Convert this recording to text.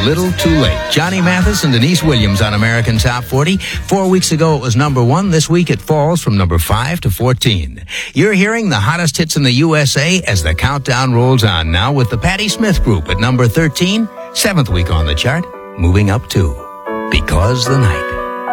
little too late. Johnny Mathis and Denise Williams on American Top 40. 4 weeks ago, it was number 1. This week, it falls from number 5 to 14. You're hearing the hottest hits in the USA as the countdown rolls on now with the Patti Smith Group at number 13, 7th week on the chart, moving up 2. Because the Night.